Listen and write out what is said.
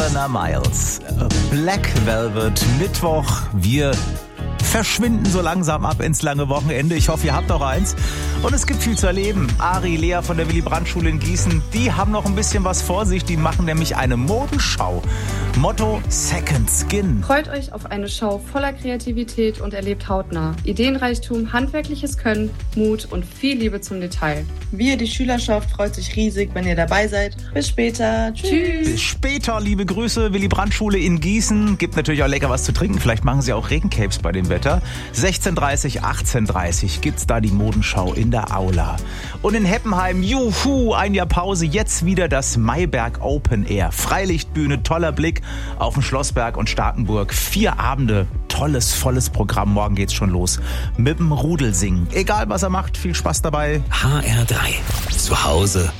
Helena Miles, Black Velvet, Mittwoch. Wir verschwinden so langsam ab ins lange Wochenende. Ich hoffe, ihr habt auch eins. Und es gibt viel zu erleben. Ari, Lea von der Willy-Brandt-Schule in Gießen, die haben noch ein bisschen was vor sich. Die machen nämlich eine Modenschau. Motto Second Skin. Freut euch auf eine Show voller Kreativität und erlebt hautnah Ideenreichtum, handwerkliches Können, Mut und viel Liebe zum Detail. Wir, die Schülerschaft, freut sich riesig, wenn ihr dabei seid. Bis später. Tschüss. Bis später, liebe Grüße. Willy-Brandt-Schule in Gießen. Gibt natürlich auch lecker was zu trinken. Vielleicht machen sie auch Regencapes bei dem Wetter. 16:30, 18:30 gibt's da die Modenschau in der Aula. Und in Heppenheim, juhu, ein Jahr Pause. Jetzt wieder das Mayberg Open Air. Freilichtbühne, toller Blick auf den Schlossberg und Starkenburg. 4 Abende, tolles, volles Programm. Morgen geht's schon los mit dem Rudelsingen. Egal, was er macht, viel Spaß dabei. HR3. Zu Hause